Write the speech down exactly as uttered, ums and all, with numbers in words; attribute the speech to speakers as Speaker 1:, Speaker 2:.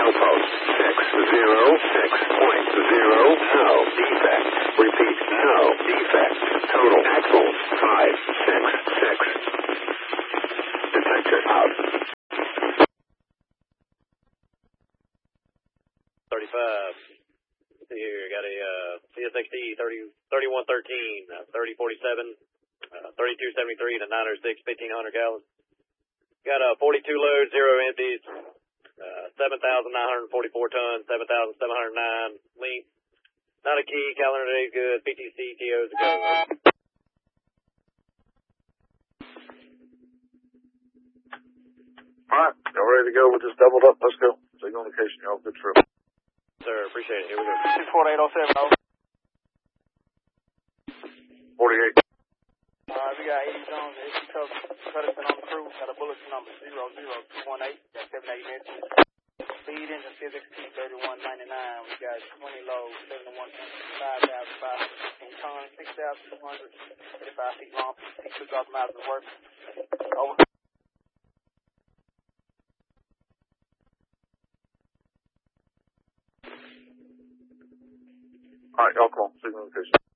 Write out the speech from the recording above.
Speaker 1: Outpost six zero six point zero, no defect. Repeat, no defect. Total axles five six six. Detector out.
Speaker 2: thirty-five. Let's see here, got a uh, C S X T thirty, thirty-one thirteen, uh, thirty forty-seven, uh, thirty-two seventy-three to nine oh six, fifteen hundred gallons. Got a uh, forty-two loads, zero empties, uh, seven thousand nine hundred forty-four tons, seven thousand seven hundred nine length. Not a key, calendar day's good, P T C, T Os are good.
Speaker 3: Alright, y'all ready to go? We're just doubled up. Let's go. Signal indication, y'all. Good trip.
Speaker 2: Sir, appreciate it. Here we go.
Speaker 4: two four eight oh seven, over.
Speaker 3: forty-eight.
Speaker 4: Alright, we got eighty zones, S C cover. Cutterson on the crew. Got a bulletin number zero zero two one eight. Got seven eight minutes. Speed engine physics T thirty-one ninety-nine. We got twenty loads, seventy-one five thousand five hundred fifteen tons, six thousand two hundred thirty-five feet long. P two thousand miles of work. Over.
Speaker 3: Alright, y'all come on. Signal indication.